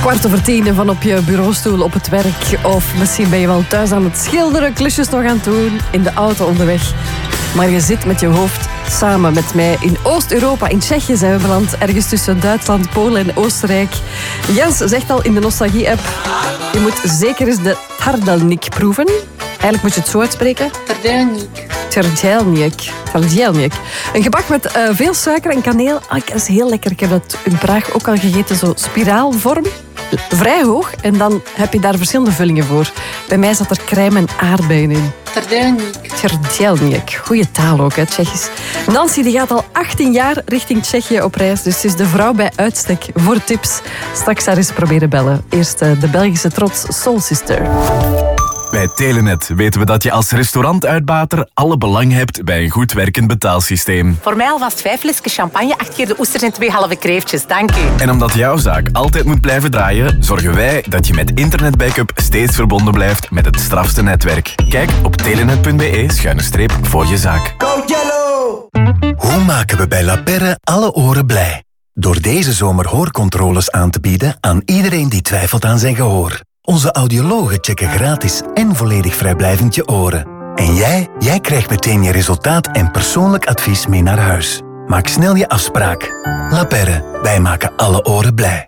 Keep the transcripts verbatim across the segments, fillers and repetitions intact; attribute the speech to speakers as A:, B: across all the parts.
A: Kwart over tien en van op je bureaustoel op het werk. Of misschien ben je wel thuis aan het schilderen, klusjes nog aan het doen, in de auto onderweg. Maar je zit met je hoofd samen met mij in Oost-Europa. In Tsjechië zijn we beland, ergens tussen Duitsland, Polen en Oostenrijk. Jens zegt al in de Nostalgie-app, je moet zeker eens de tardelnik proeven. Eigenlijk moet je het zo uitspreken.
B: Tardelnik.
A: Tardelnik. Tardelnik. Een gebak met uh, veel suiker en kaneel. Ah, dat is heel lekker. Ik heb dat in Praag ook al gegeten. Zo spiraalvorm. Vrij hoog. En dan heb je daar verschillende vullingen voor. Bij mij zat er crème en aardbeien in.
B: Tardelnik.
A: Tardelnik. Goeie taal ook, hè, Tsjechisch. Nancy die gaat al achttien jaar richting Tsjechië op reis. Dus ze is de vrouw bij uitstek voor tips. Straks daar eens proberen bellen. Eerst uh, de Belgische trots Soul Sister.
C: Bij Telenet weten we dat je als restaurantuitbater alle belang hebt bij een goed werkend betaalsysteem.
D: Voor mij alvast vijf flesjes champagne, acht keer de oesters en twee halve kreeftjes. Dank u.
C: En omdat jouw zaak altijd moet blijven draaien, zorgen wij dat je met internetbackup steeds verbonden blijft met het strafste netwerk. Kijk op telenet.be schuine streep voor je zaak.
E: Go Yellow! Hoe maken we bij La Perre alle oren blij? Door deze zomer hoorcontroles aan te bieden aan iedereen die twijfelt aan zijn gehoor. Onze audiologen checken gratis en volledig vrijblijvend je oren. En jij? Jij krijgt meteen je resultaat en persoonlijk advies mee naar huis. Maak snel je afspraak. La Perre, wij maken alle oren blij.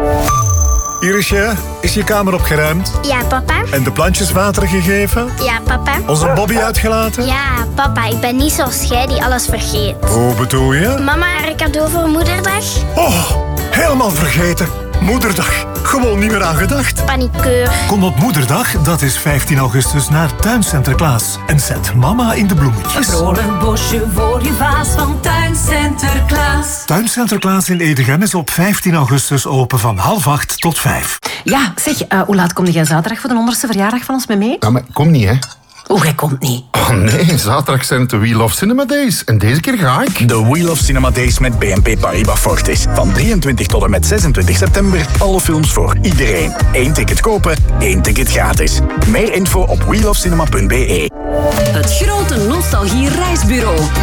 F: Irisje, is je kamer opgeruimd?
G: Ja, papa.
F: En de plantjes water gegeven?
G: Ja, papa.
F: Onze Bobby uitgelaten?
G: Ja, papa, ik ben niet zoals jij die alles vergeet.
F: Hoe bedoel je?
G: Mama, haar cadeau voor moederdag?
F: Oh, helemaal vergeten. Moederdag. Gewoon niet meer aan gedacht.
G: Paniekeur.
F: Kom op Moederdag, dat is vijftien augustus, naar Tuincenter Klaas. En zet mama in de bloemetjes.
H: Een vrolijk bosje voor je vaas van Tuincenter Klaas.
F: Tuincenter Klaas in Edegem is op vijftien augustus open van half acht tot vijf.
D: Ja, zeg, uh, hoe laat kom jij zaterdag voor de honderdste verjaardag van ons mee mee?
I: Ja, maar kom niet, hè.
D: Hoe, jij komt niet?
I: Oh nee, zaterdag zijn het de We Love Cinema Days. En deze keer ga ik.
J: De We Love Cinema Days met B N P Paribas Fortis. Van drieëntwintig tot en met zesentwintig september. Alle films voor iedereen. Eén ticket kopen, één ticket gratis. Meer info op we love cinema punt b e.
H: Het grote Nostalgie Reisbureau.